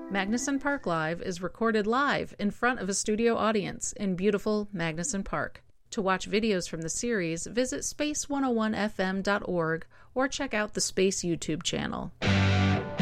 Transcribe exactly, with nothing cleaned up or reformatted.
Magnuson Park Live is recorded live in front of a studio audience in beautiful Magnuson Park. To watch videos from the series, visit space one oh one f m dot org or check out the Space YouTube channel.